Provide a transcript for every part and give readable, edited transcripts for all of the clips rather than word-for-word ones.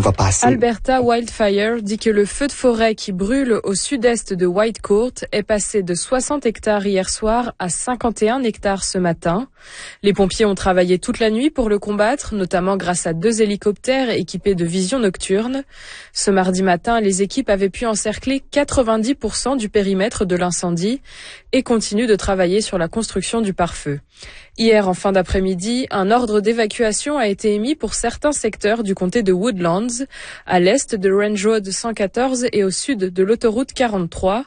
va passer... Alberta Wildfire dit que le feu de forêt qui brûle au sud-est de Whitecourt est passé de 60 hectares hier soir à 51 hectares ce matin. Les pompiers ont travaillé toute la nuit pour le combattre, notamment grâce à 2 hélicoptères équipés de vision nocturne. Ce mardi matin, les équipes avaient pu encercler 90% du périmètre de l'incendie et continuent de travailler sur la construction du pare-feu. Hier, en fin d'après-midi, un ordre d'évacuation a été émis pour certains secteurs du comté de Woodlands, à l'est de Range Road 114 et au sud de l'autoroute 43.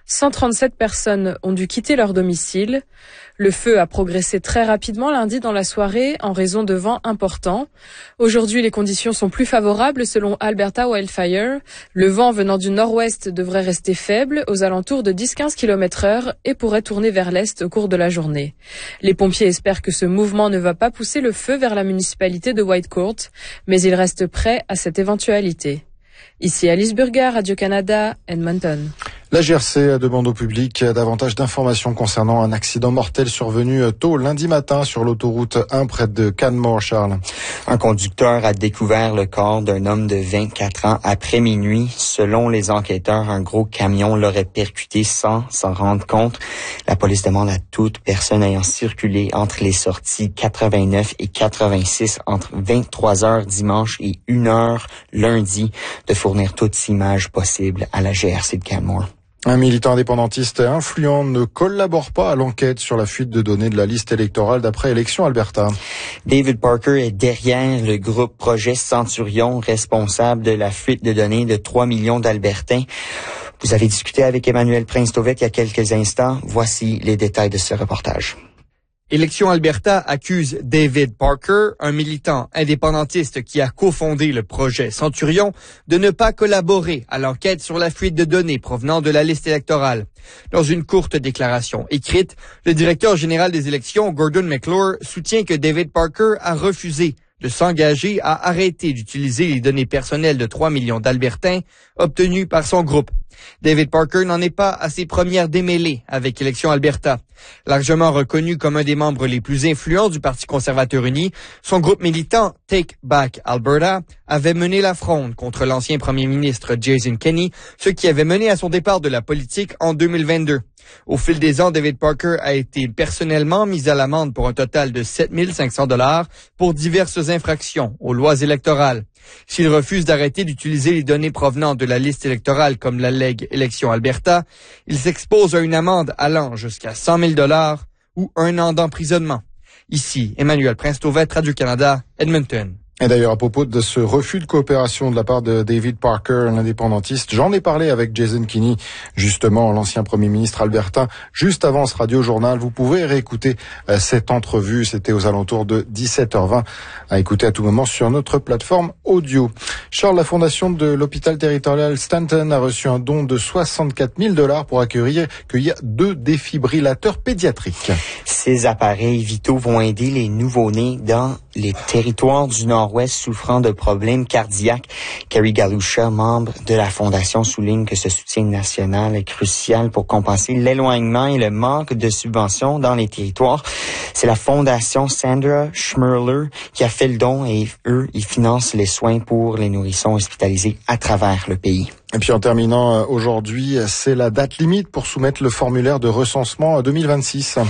137 personnes ont dû quitter leur domicile. Le feu a progressé très rapidement lundi dans la soirée en raison de vents importants. Aujourd'hui, les conditions sont plus favorables selon Alberta Wildfire. Le vent venant du nord-ouest devrait rester faible aux alentours de 10-15 km/h et pourrait tourner vers l'est au cours de la journée. Les pompiers espèrent que ce mouvement ne va pas pousser le feu vers la municipalité de Whitecourt, mais ils restent prêts à cette éventualité. Ici Alice Burger, Radio-Canada, Edmonton. La GRC demande au public davantage d'informations concernant un accident mortel survenu tôt lundi matin sur l'autoroute 1 près de Canmore, Charles. Un conducteur a découvert le corps d'un homme de 24 ans après minuit. Selon les enquêteurs, un gros camion l'aurait percuté sans s'en rendre compte. La police demande à toute personne ayant circulé entre les sorties 89 et 86 entre 23 heures dimanche et 1 heure lundi de fournir toutes images possibles à la GRC de Canmore. Un militant indépendantiste influent ne collabore pas à l'enquête sur la fuite de données de la liste électorale d'après Élections Alberta. David Parker est derrière le groupe Projet Centurion, responsable de la fuite de données de 3 millions d'Albertains. Vous avez discuté avec Emmanuel Prince-Tauvette il y a quelques instants. Voici les détails de ce reportage. Élections Alberta accuse David Parker, un militant indépendantiste qui a cofondé le projet Centurion, de ne pas collaborer à l'enquête sur la fuite de données provenant de la liste électorale. Dans une courte déclaration écrite, le directeur général des élections, Gordon McClure, soutient que David Parker a refusé de s'engager à arrêter d'utiliser les données personnelles de 3 millions d'Albertains obtenues par son groupe. David Parker n'en est pas à ses premières démêlées avec Élections Alberta. Largement reconnu comme un des membres les plus influents du Parti conservateur uni, son groupe militant Take Back Alberta avait mené la fronde contre l'ancien premier ministre Jason Kenney, ce qui avait mené à son départ de la politique en 2022. Au fil des ans, David Parker a été personnellement mis à l'amende pour un total de 7 500 $ pour diverses infractions aux lois électorales. S'il refuse d'arrêter d'utiliser les données provenant de la liste électorale comme l'allègue Élections Alberta, il s'expose à une amende allant jusqu'à 100 000 $ ou 1 an d'emprisonnement. Ici, Emmanuel Prince-Tauvette, Radio-Canada, Edmonton. Et d'ailleurs, à propos de ce refus de coopération de la part de David Parker, l'indépendantiste, j'en ai parlé avec Jason Kenney, justement, l'ancien premier ministre albertain, juste avant ce radio-journal. Vous pouvez réécouter cette entrevue, c'était aux alentours de 17h20, à écouter à tout moment sur notre plateforme audio. Charles, la fondation de l'hôpital territorial Stanton a reçu un don de 64 000 $ pour accueillir 2 défibrillateurs pédiatriques. Ces appareils vitaux vont aider les nouveau-nés dans les territoires du Nord-Ouest souffrant de problèmes cardiaques. Carrie Galusha, membre de la Fondation, souligne que ce soutien national est crucial pour compenser l'éloignement et le manque de subventions dans les territoires. C'est la Fondation Sandra Schmerler qui a fait le don et eux, ils financent les soins pour les nourrissons hospitalisés à travers le pays. Et puis en terminant, aujourd'hui, c'est la date limite pour soumettre le formulaire de recensement 2026.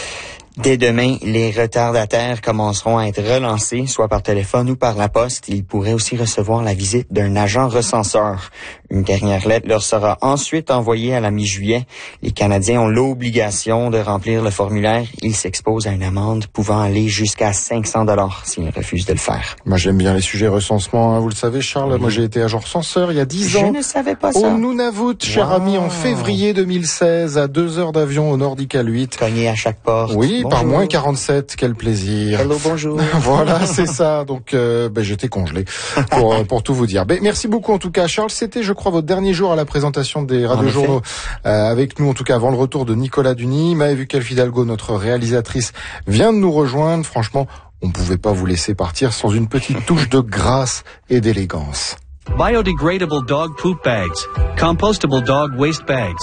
Dès demain, les retardataires commenceront à être relancés, soit par téléphone ou par la poste. Ils pourraient aussi recevoir la visite d'un agent recenseur. Une dernière lettre leur sera ensuite envoyée à la mi-juillet. Les Canadiens ont l'obligation de remplir le formulaire. Ils s'exposent à une amende pouvant aller jusqu'à 500 $ s'ils refusent de le faire. Moi, j'aime bien les sujets recensement, hein, vous le savez, Charles. Oui. Moi, j'ai été agent recenseur il y a 10 ans. Je ne savais pas ça. Au Nunavut, cher ami, en février 2016, à 2 heures d'avion au nord d'Iqaluit. Cogné à chaque porte. Oui, bonjour. Par moins 47, quel plaisir. Hello, bonjour. Voilà, c'est ça. Donc, j'étais congelé pour tout vous dire. Merci beaucoup en tout cas, Charles. C'était, je crois, votre dernier jour à la présentation des radiojournaux avec nous, en tout cas avant le retour de Nicolas Duny. Maëve Fidalgo, notre réalisatrice, vient de nous rejoindre. Franchement, on ne pouvait pas vous laisser partir sans une petite touche de grâce et d'élégance. Biodegradable dog poop bags, compostable dog waste bags,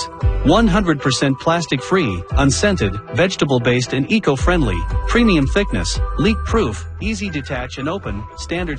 100% plastic free, unscented, vegetable based and eco-friendly, premium thickness, leak proof, easy detach and open, standard